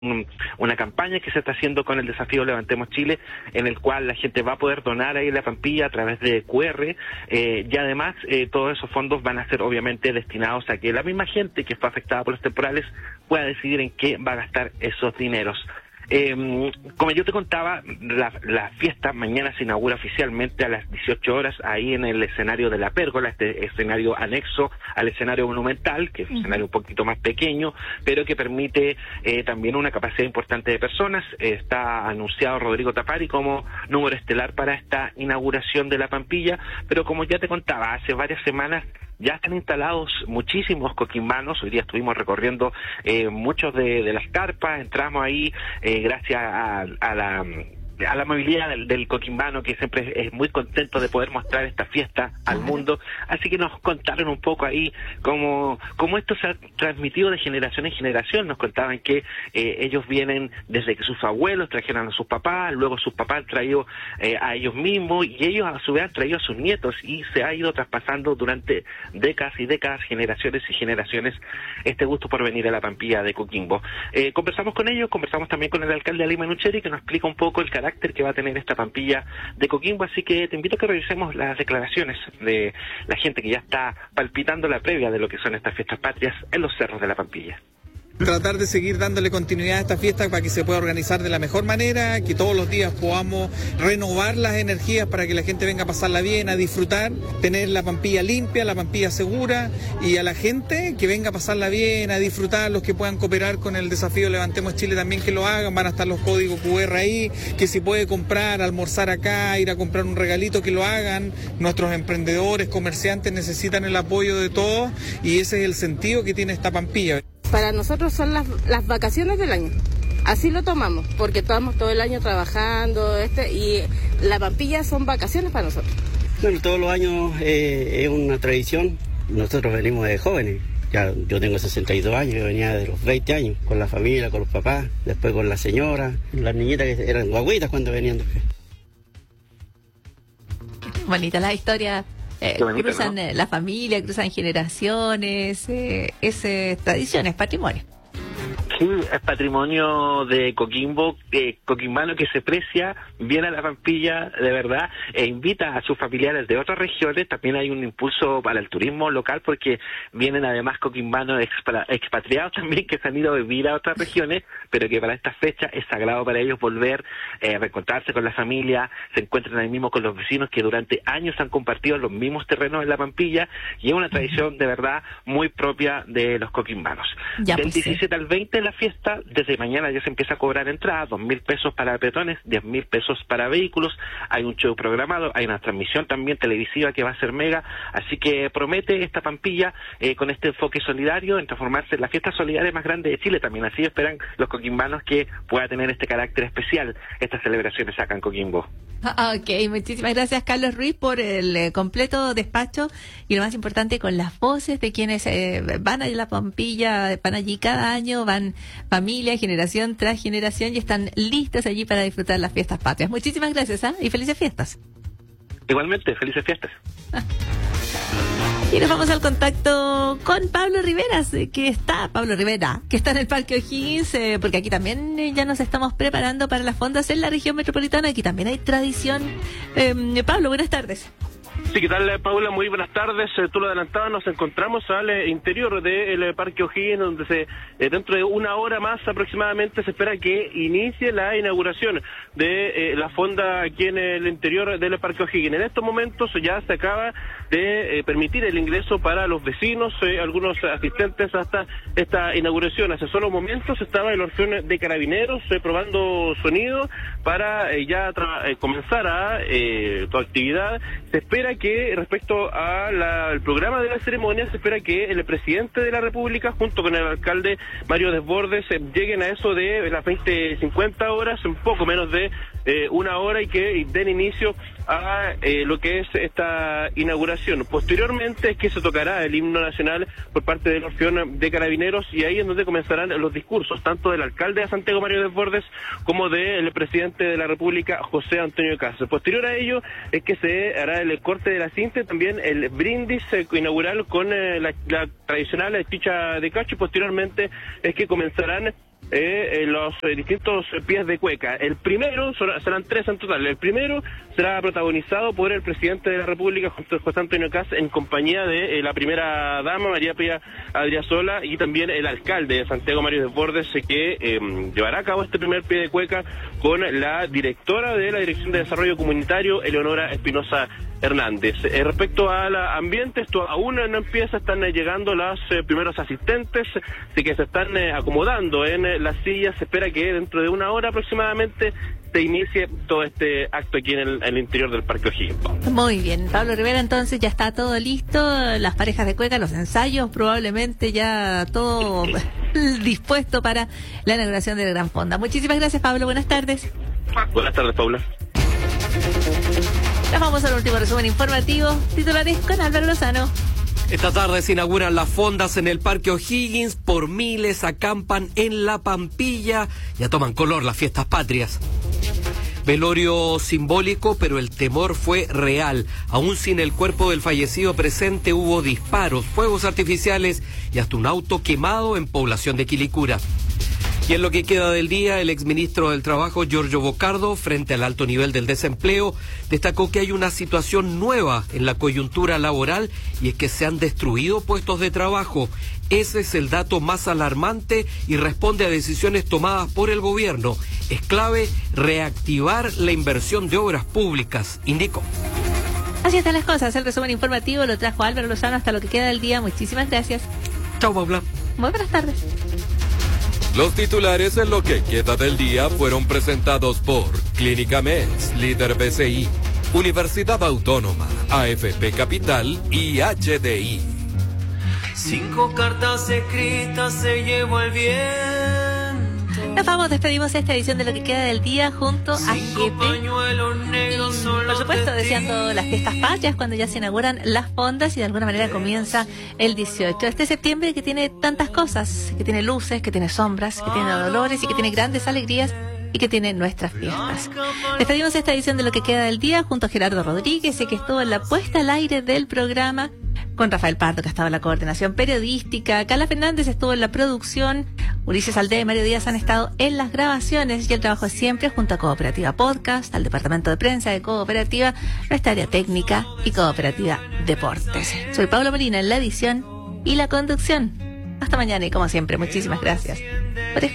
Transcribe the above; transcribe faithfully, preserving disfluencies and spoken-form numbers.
un, una campaña que se está haciendo con el desafío Levantemos Chile, en el cual la gente va a poder donar ahí en la Pampilla a través de Q R, eh, y además eh, todos esos fondos van a ser obviamente destinados a que la misma gente que fue afectada por los temporales pueda decidir en qué va a gastar esos dineros. Eh, como yo te contaba, la, la fiesta mañana se inaugura oficialmente a las dieciocho horas ahí en el escenario de la Pérgola, este escenario anexo al escenario monumental, que es un uh-huh. escenario un poquito más pequeño, pero que permite eh, también una capacidad importante de personas. Eh, está anunciado Rodrigo Tapari como número estelar para esta inauguración de la Pampilla, pero como ya te contaba, hace varias semanas ya están instalados muchísimos coquimbanos. Hoy día estuvimos recorriendo eh, muchos de, de las carpas, entramos ahí eh, gracias a, a la... a la movilidad del, del coquimbano, que siempre es muy contento de poder mostrar esta fiesta al mundo. Así que nos contaron un poco ahí cómo, cómo esto se ha transmitido de generación en generación. Nos contaban que eh, ellos vienen desde que sus abuelos trajeron a sus papás, luego sus papás han traído eh, a ellos mismos, y ellos a su vez han traído a sus nietos, y se ha ido traspasando durante décadas y décadas, generaciones y generaciones, este gusto por venir a la Pampilla de Coquimbo. Eh, conversamos con ellos, conversamos también con el alcalde Ali Manucheri, que nos explica un poco el carácter que va a tener esta Pampilla de Coquimbo, así que te invito a que revisemos las declaraciones de la gente que ya está palpitando la previa de lo que son estas fiestas patrias en los cerros de la Pampilla. Tratar de seguir dándole continuidad a esta fiesta para que se pueda organizar de la mejor manera, que todos los días podamos renovar las energías para que la gente venga a pasarla bien, a disfrutar, tener la Pampilla limpia, la Pampilla segura, y a la gente que venga a pasarla bien, a disfrutar, los que puedan cooperar con el desafío Levantemos Chile también que lo hagan, van a estar los códigos Q R ahí, que si puede comprar, almorzar acá, ir a comprar un regalito, que lo hagan. Nuestros emprendedores, comerciantes necesitan el apoyo de todos, y ese es el sentido que tiene esta Pampilla. Para nosotros son las, las vacaciones del año, así lo tomamos, porque estamos todo el año trabajando, este y la Pampilla son vacaciones para nosotros. Bueno, todos los años eh, es una tradición. Nosotros venimos de jóvenes, ya yo tengo sesenta y dos años, yo venía de los veinte años, con la familia, con los papás, después con la señora, las niñitas que eran guaguitas cuando venían después. Bonita la historia. Eh, bonito, cruzan ¿no? eh, la familia, cruzan generaciones, eh, es eh, tradición, es patrimonio. Sí, es patrimonio de Coquimbo, eh, coquimbano que se precia, viene a la Pampilla de verdad e invita a sus familiares de otras regiones. También hay un impulso para el turismo local, porque vienen además coquimbanos expa- expatriados también que se han ido a vivir a otras regiones, pero que para esta fecha es sagrado para ellos volver eh, a reencontrarse con la familia, se encuentran ahí mismo con los vecinos que durante años han compartido los mismos terrenos en la Pampilla, y es una tradición de verdad muy propia de los coquimbanos. Ya, Del pues, diecisiete sí. al veinte la fiesta, desde mañana ya se empieza a cobrar entrada, dos mil pesos para peatones, diez mil pesos para vehículos, hay un show programado, hay una transmisión también televisiva que va a ser mega, así que promete esta Pampilla eh, con este enfoque solidario en transformarse en la fiesta solidaria más grande de Chile también, así esperan los coquimbanos que pueda tener este carácter especial estas celebraciones acá en Coquimbo. Ah, ok, muchísimas gracias Carlos Ruiz por el eh, completo despacho, y lo más importante, con las voces de quienes eh, van a la Pampilla, van allí cada año, van familia, generación tras generación, y están listos allí para disfrutar las fiestas patrias. Muchísimas gracias, ¿eh? Y felices fiestas. Igualmente, felices fiestas. Y nos vamos al contacto con Pablo Riveras, eh, que está, Pablo Rivera, que está en el Parque O'Higgins, eh, porque aquí también eh, ya nos estamos preparando para las fondas en la región metropolitana. Aquí también hay tradición. Eh, Pablo, buenas tardes. Sí, ¿qué tal, Paula? Muy buenas tardes. Eh, tú lo adelantabas, nos encontramos al eh, interior del eh, Parque O'Higgins, donde se eh, dentro de una hora más aproximadamente se espera que inicie la inauguración de eh, la fonda aquí en el interior del Parque O'Higgins. En estos momentos ya se acaba de eh, permitir el ingreso para los vecinos, eh, algunos asistentes hasta esta inauguración. Hace solo momentos estaba el Orfeón de Carabineros eh, probando sonido para eh, ya tra- eh, comenzar a eh, tu actividad. Se espera que respecto al programa de la ceremonia, se espera que el presidente de la República junto con el alcalde Mario Desbordes eh, lleguen a eso de las veinte cincuenta horas, un poco menos de eh, una hora, y que den inicio a eh, lo que es esta inauguración. Posteriormente es que se tocará el himno nacional por parte del Orfeón de Carabineros, y ahí es donde comenzarán los discursos tanto del alcalde de Santiago Mario Desbordes como del presidente de la República José Antonio Kast. Posterior a ello es que se hará el corte de la cinta, también el brindis eh, inaugural con eh, la, la tradicional chicha de cacho, y posteriormente es que comenzarán eh, los eh, distintos pies de cueca. El primero, serán tres en total, el primero será protagonizado por el presidente de la República, José Antonio Kast, en compañía de eh, la primera dama, María Pía Adriasola, y también el alcalde de Santiago, Mario Desbordes, que eh, llevará a cabo este primer pie de cueca con la directora de la Dirección de Desarrollo Comunitario, Eleonora Espinosa Hernández. Eh, respecto al ambiente, esto aún no empieza, están eh, llegando los eh, primeros asistentes, así que se están eh, acomodando en eh, las sillas. Se espera que dentro de una hora aproximadamente se inicie todo este acto aquí en el, en el interior del Parque O'Higgins. Muy bien, Pablo Rivera, entonces ya está todo listo, las parejas de cueca, los ensayos, probablemente ya todo dispuesto para la inauguración de la Gran Fonda. Muchísimas gracias, Pablo, buenas tardes. Buenas tardes, Paula. Nos vamos al último resumen informativo. Titulares con Álvaro Lozano. Esta tarde se inauguran las fondas en el Parque O'Higgins. Por miles acampan en La Pampilla. Ya toman color las fiestas patrias. Velorio simbólico, pero el temor fue real. Aún sin el cuerpo del fallecido presente, hubo disparos, fuegos artificiales y hasta un auto quemado en población de Quilicura. Y en lo que queda del día, el exministro del Trabajo, Giorgio Bocardo, frente al alto nivel del desempleo, destacó que hay una situación nueva en la coyuntura laboral y es que se han destruido puestos de trabajo. Ese es el dato más alarmante y responde a decisiones tomadas por el gobierno. Es clave reactivar la inversión de obras públicas, indicó. Así están las cosas. El resumen informativo lo trajo Álvaro Lozano hasta lo que queda del día. Muchísimas gracias. Chao, Paula. Muy buenas tardes. Los titulares en lo que queda del día fueron presentados por Clínica Meds, líder B C I, Universidad Autónoma, A F P Capital y H D I. Cinco cartas escritas se llevó el viento. Nos vamos, despedimos esta edición de lo que queda del día junto a Jepe. Por supuesto, deseando las fiestas patrias cuando ya se inauguran las fondas y de alguna manera comienza el dieciocho. Este septiembre que tiene tantas cosas, que tiene luces, que tiene sombras, que tiene dolores y que tiene grandes alegrías y que tiene nuestras fiestas. Despedimos esta edición de lo que queda del día junto a Gerardo Rodríguez, que estuvo en la puesta al aire del programa, con Rafael Pardo, que ha estado en la coordinación periodística, Carla Fernández estuvo en la producción, Ulises Aldea y Mario Díaz han estado en las grabaciones y el trabajo es siempre junto a Cooperativa Podcast, al departamento de prensa de Cooperativa, nuestra área técnica y Cooperativa Deportes. Soy Paula Molina en la edición y la conducción. Hasta mañana y como siempre, muchísimas gracias por